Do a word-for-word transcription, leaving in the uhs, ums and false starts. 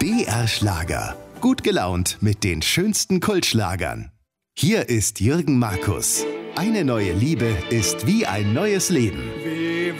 B R Schlager. Gut gelaunt mit den schönsten Kultschlagern. Hier ist Jürgen Markus. Eine neue Liebe ist wie ein neues Leben.